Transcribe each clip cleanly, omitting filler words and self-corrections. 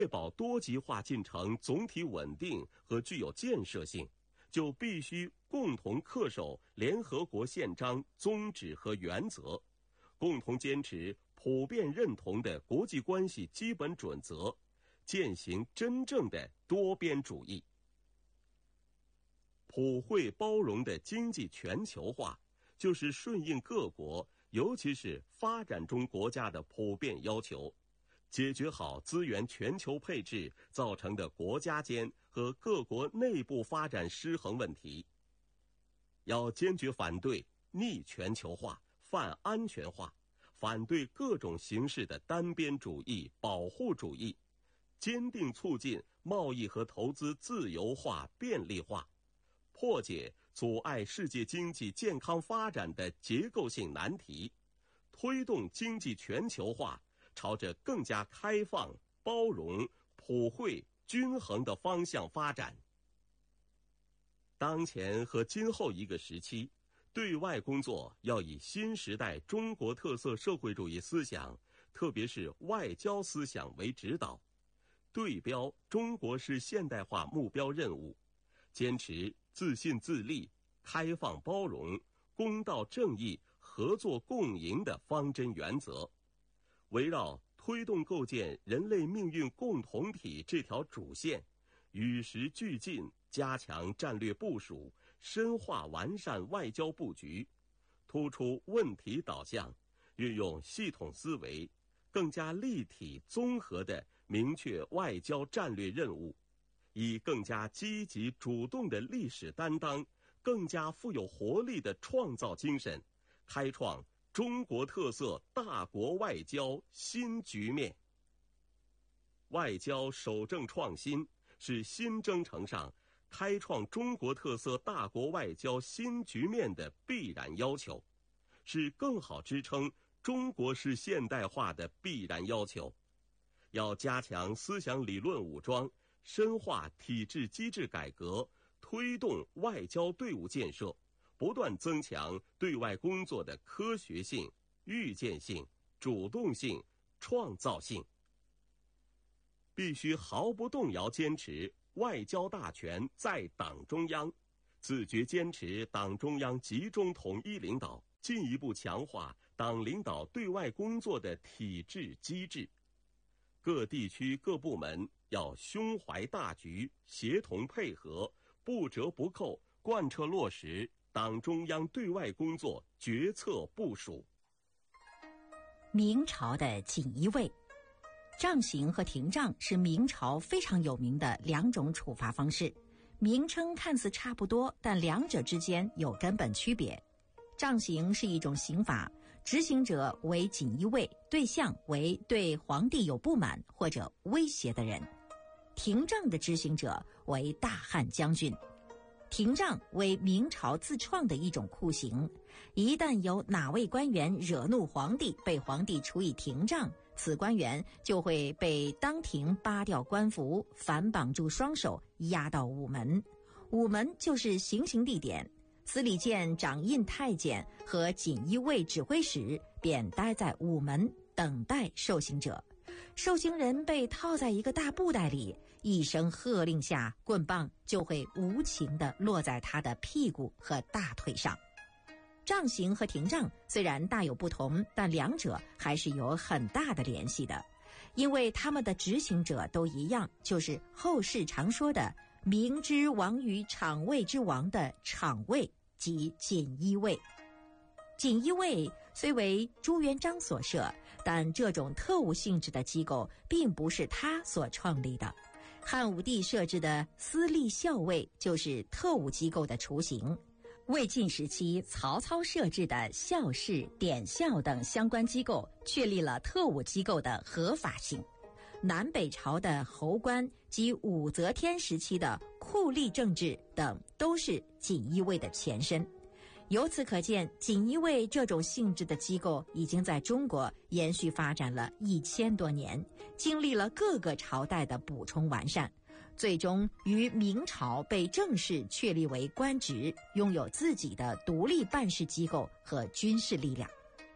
确保多极化进程总体稳定和具有建设性，就必须共同恪守联合国宪章宗旨和原则，共同坚持普遍认同的国际关系基本准则，践行真正的多边主义。普惠包容的经济全球化，就是顺应各国，尤其是发展中国家的普遍要求，解决好资源全球配置造成的国家间和各国内部发展失衡问题。要坚决反对逆全球化、泛安全化，反对各种形式的单边主义、保护主义，坚定促进贸易和投资自由化、便利化，破解阻碍世界经济健康发展的结构性难题，推动经济全球化朝着更加开放、包容、普惠、均衡的方向发展。当前和今后一个时期，对外工作要以新时代中国特色社会主义思想，特别是外交思想为指导，对标中国式现代化目标任务，坚持自信自立、开放包容、公道正义、合作共赢的方针原则，围绕推动构建人类命运共同体这条主线，与时俱进，加强战略部署，深化完善外交布局，突出问题导向，运用系统思维，更加立体综合地明确外交战略任务，以更加积极主动的历史担当，更加富有活力的创造精神，开创中国特色大国外交新局面。外交守正创新是新征程上开创中国特色大国外交新局面的必然要求，是更好支撑中国式现代化的必然要求。要加强思想理论武装，深化体制机制改革，推动外交队伍建设，不断增强对外工作的科学性、预见性、主动性、创造性。必须毫不动摇坚持外交大权在党中央，自觉坚持党中央集中统一领导，进一步强化党领导对外工作的体制机制。各地区各部门要胸怀大局，协同配合，不折不扣贯彻落实党中央对外工作决策部署。 明朝的锦衣卫，杖刑和廷杖是明朝非常有名的两种处罚方式，名称看似差不多，但两者之间有根本区别。杖刑是一种刑罚，执行者为锦衣卫，对象为对皇帝有不满或者威胁的人。廷杖的执行者为大汉将军。廷杖为明朝自创的一种酷刑，一旦有哪位官员惹怒皇帝，被皇帝处以廷杖，此官员就会被当庭扒掉官服，反绑住双手，押到午门。午门就是行刑地点，司礼监掌印太监和锦衣卫指挥使便待在午门等待受刑者。受刑人被套在一个大布袋里，一声喝令下，棍棒就会无情地落在他的屁股和大腿上。杖刑和廷杖虽然大有不同，但两者还是有很大的联系的，因为他们的执行者都一样，就是后世常说的明之亡于场卫之王的场卫，即锦衣卫。锦衣卫虽为朱元璋所设，但这种特务性质的机构并不是他所创立的。汉武帝设置的司隶校尉就是特务机构的雏形。魏晋时期，曹操设置的校试、典校等相关机构确立了特务机构的合法性。南北朝的侯官及武则天时期的酷吏政治等都是锦衣卫的前身。由此可见，锦衣卫这种性质的机构已经在中国延续发展了1000多年，经历了各个朝代的补充完善，最终于明朝被正式确立为官职，拥有自己的独立办事机构和军事力量。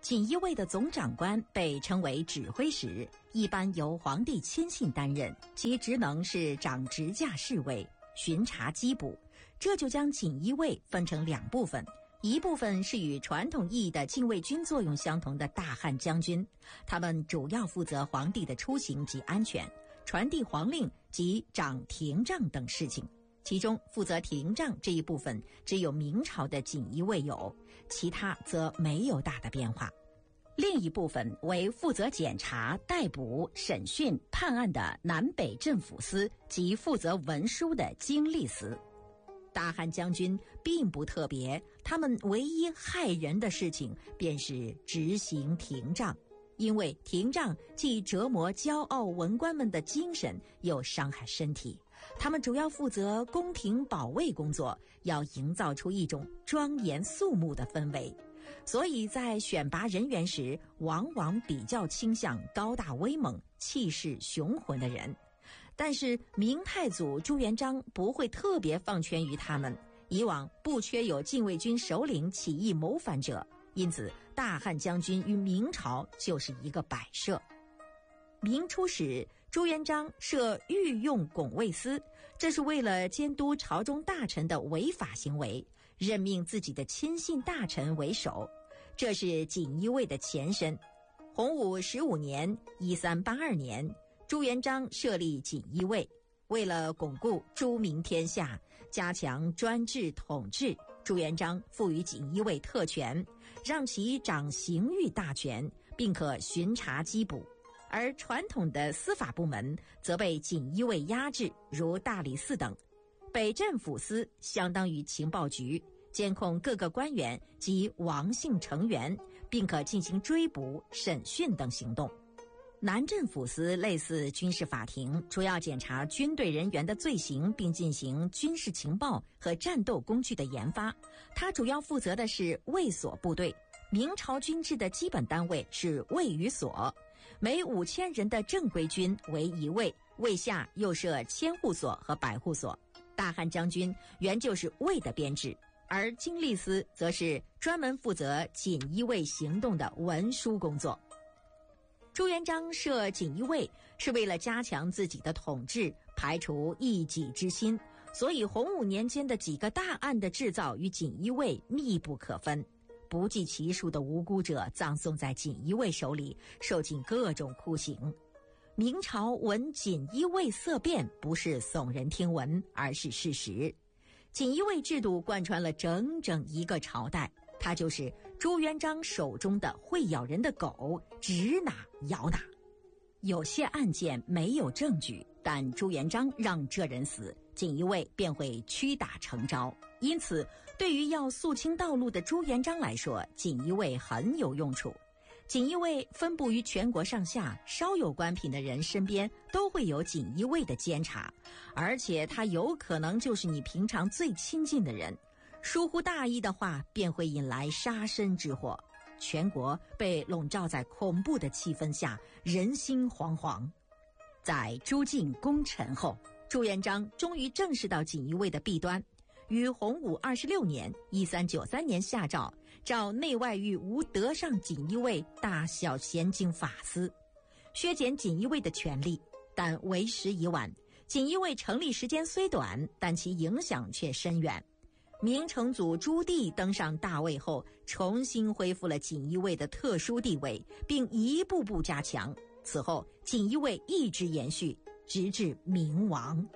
锦衣卫的总长官被称为指挥使，一般由皇帝亲信担任，其职能是掌执驾侍卫、巡查缉捕。这就将锦衣卫分成两部分，一部分是与传统意义的禁卫军作用相同的大汉将军，他们主要负责皇帝的出行及安全，传递皇令及掌廷杖等事情。其中负责廷杖这一部分只有明朝的锦衣卫有，其他则没有大的变化。另一部分为负责检查、逮捕、审讯、判案的南北镇抚司及负责文书的经历司。大汉将军并不特别，他们唯一害人的事情便是执行廷杖，因为廷杖既折磨骄傲文官们的精神，又伤害身体。他们主要负责宫廷保卫工作，要营造出一种庄严肃穆的氛围，所以在选拔人员时，往往比较倾向高大威猛、气势雄浑的人。但是明太祖朱元璋不会特别放权于他们，以往不缺有禁卫军首领起义谋反者，因此大汉将军于明朝就是一个摆设。明初时，朱元璋设御用拱卫司，这是为了监督朝中大臣的违法行为，任命自己的亲信大臣为首，这是锦衣卫的前身。洪武15年1382年，朱元璋设立锦衣卫，为了巩固朱明天下，加强专制统治，朱元璋赋予锦衣卫特权，让其掌刑狱大权，并可巡查缉捕。而传统的司法部门则被锦衣卫压制，如大理寺等。北镇抚司相当于情报局，监控各个官员及王姓成员，并可进行追捕、审讯等行动。南镇抚司类似军事法庭，主要检查军队人员的罪行，并进行军事情报和战斗工具的研发。它主要负责的是卫所部队。明朝军制的基本单位是卫与所，每5000人的正规军为一卫，卫下又设千户所和百户所。大汉将军原就是卫的编制，而经历司则是专门负责锦衣卫行动的文书工作。朱元璋设锦衣卫是为了加强自己的统治，排除异己之心，所以洪武年间的几个大案的制造与锦衣卫密不可分。不计其数的无辜者葬送在锦衣卫手里，受尽各种酷刑。明朝闻锦衣卫色变，不是耸人听闻，而是事实。锦衣卫制度贯穿了整整一个朝代，它就是朱元璋手中的会咬人的狗，指哪咬哪。有些案件没有证据，但朱元璋让这人死，锦衣卫便会屈打成招。因此对于要肃清道路的朱元璋来说，锦衣卫很有用处。锦衣卫分布于全国上下，稍有官品的人身边都会有锦衣卫的监察，而且他有可能就是你平常最亲近的人，疏忽大意的话便会引来杀身之祸。全国被笼罩在恐怖的气氛下，人心惶惶。在朱禁功臣后，朱元璋终于正视到锦衣卫的弊端，于洪武26年1393年下诏，召内外御无德上锦衣卫大小闲经法司，削减锦衣卫的权力。但为时已晚，锦衣卫成立时间虽短，但其影响却深远。明成祖朱棣登上大位后，重新恢复了锦衣卫的特殊地位，并一步步加强。此后锦衣卫一直延续，直至明亡。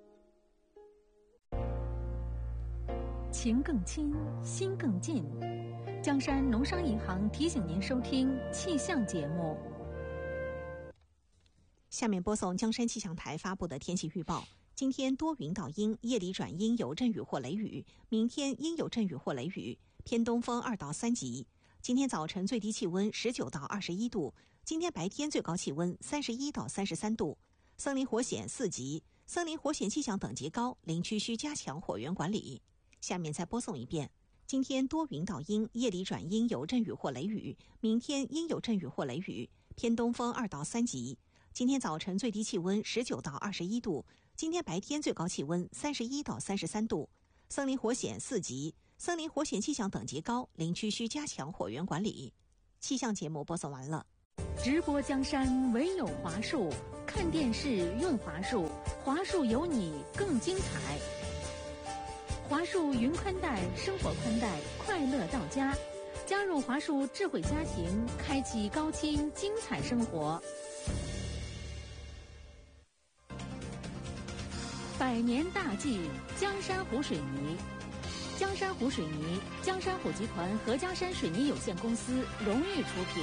情更亲，心更近。江山农商银行提醒您收听气象节目。 下面播送江山气象台发布的天气预报。今天多云到阴，夜里转阴有阵雨或雷雨，明天阴有阵雨或雷雨，偏东风2到3级。今天早晨最低气温19到21度，今天白天最高气温31到33度。森林火险4级，森林火险气象等级高，林区需加强火源管理。下面再播送一遍。今天多云到阴，夜里转阴有阵雨或雷雨，明天阴有阵雨或雷雨，偏东风2到3级。今天早晨最低气温19到21度，今天白天最高气温31到33度。森林火险4级，森林火险气象等级高，林区需加强火源管理。 气象节目播送完了。 直播江山唯有华数，看电视用华数，华数有你更精彩。华数云宽带，生活宽带，快乐到家。加入华数智慧家庭，开启高清精彩生活。百年大计，江山湖水泥。江山湖水泥，江山湖集团和江山水泥有限公司荣誉出品。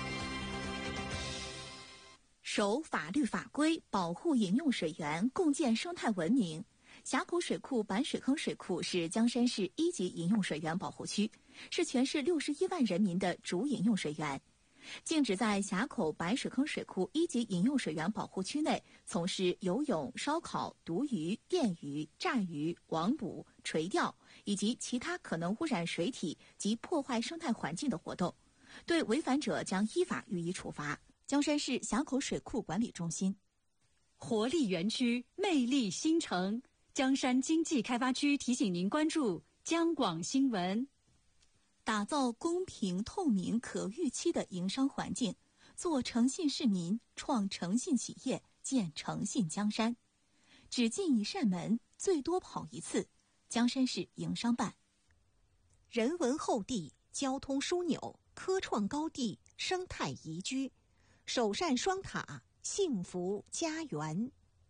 守法律法规，保护饮用水源，共建生态文明。峡口水库板水坑水库是江山市1级饮用水源保护区，是全市61万人民的主饮用水源。禁止在峡口板水坑水库1级饮用水源保护区内从事游泳、烧烤、毒鱼、电鱼、炸鱼、网捕、垂钓以及其他可能污染水体及破坏生态环境的活动，对违反者将依法予以处罚。江山市峡口水库管理中心。 活力园区，魅力新城。江山经济开发区提醒您关注江广新闻。 打造公平、透明、可预期的营商环境，做诚信市民，创诚信企业，建诚信江山。只进一扇门，最多跑一次。江山市营商办。 人文厚地，交通枢纽，科创高地，生态宜居，首善双塔，幸福家园。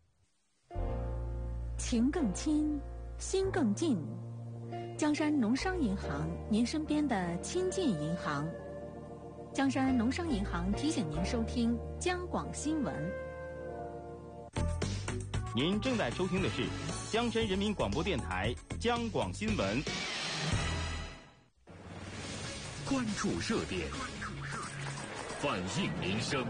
情更亲，心更近。江山农商银行，您身边的亲近银行。江山农商银行提醒您收听江广新闻。 您正在收听的是江山人民广播电台江广新闻。 关注热点，反映民生，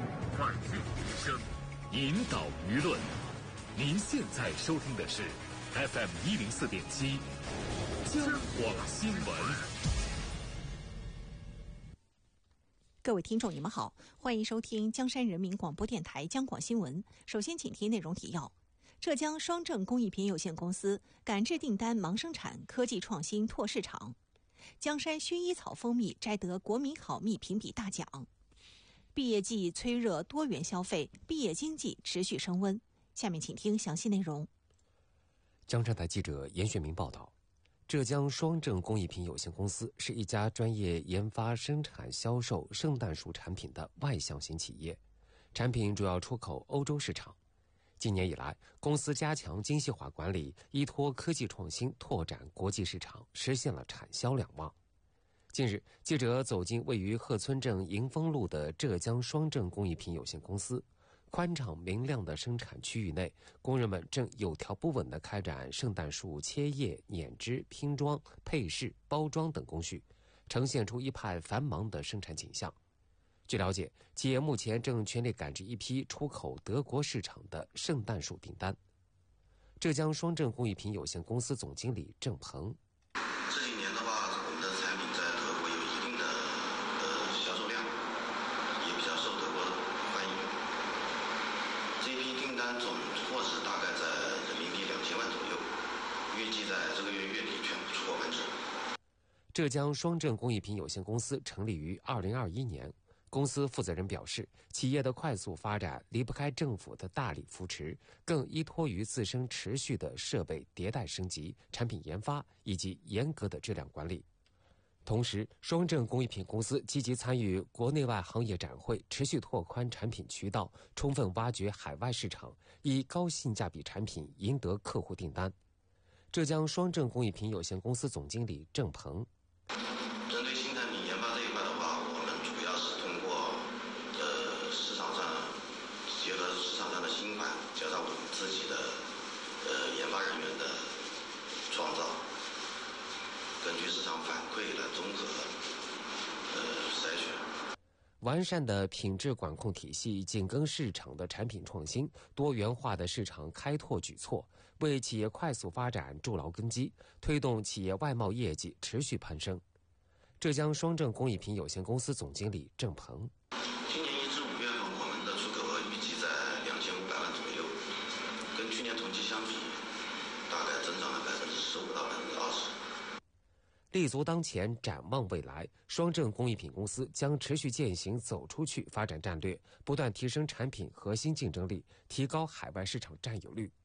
引导舆论。您现在收听的是 FM 104.7江广新闻。 各位听众，你们好，欢迎收听江山人民广播电台江广新闻。首先，请听内容提要：浙江双正工艺品有限公司赶制订单忙生产，科技创新拓市场；江山薰衣草蜂蜜摘得国民好蜜评比大奖；毕业季催热多元消费，毕业经济持续升温。下面请听详细内容。 江山台记者严学明报道，浙江双正工艺品有限公司是一家专业研发、生产、销售圣诞树产品的外向型企业，产品主要出口欧洲市场。今年以来，公司加强精细化管理，依托科技创新拓展国际市场，实现了产销两旺。近日，记者走进位于鹤村镇迎丰路的浙江双正工艺品有限公司。宽敞明亮的生产区域内，工人们正有条不紊地开展圣诞树切叶、碾枝、拼装、配饰、包装等工序，呈现出一派繁忙的生产景象。据了解，企业目前正全力赶制一批出口德国市场的圣诞树订单。浙江双正工艺品有限公司总经理郑鹏。 这几年的话，我们的产品在德国有一定的销售量，也比较受德国欢迎。这批订单总货值大概在人民币2000万左右，预计在这个月月底全部出货完成。 浙江双正工艺品有限公司成立于2021年。公司负责人表示，企业的快速发展离不开政府的大力扶持，更依托于自身持续的设备迭代升级、产品研发以及严格的质量管理。同时，双正工艺品公司积极参与国内外行业展会，持续拓宽产品渠道，充分挖掘海外市场，以高性价比产品赢得客户订单。浙江双正工艺品有限公司总经理郑鹏。 针对新产品研发这一块的话，我们主要是通过市场上结合市场上的新款，加上我们自己的研发人员的创造，根据市场反馈来综合筛选。 完善的品质管控体系，紧跟市场的产品创新，多元化的市场开拓举措，为企业快速发展筑牢根基，推动企业外贸业绩持续攀升。浙江双正工艺品有限公司总经理郑鹏。 今年1至5月份，我们的出口额预计在2500万左右，跟去年同期相比，大概增长了15%到20%。 立足当前，展望未来，双正工艺品公司将持续践行走出去发展战略，不断提升产品核心竞争力，提高海外市场占有率。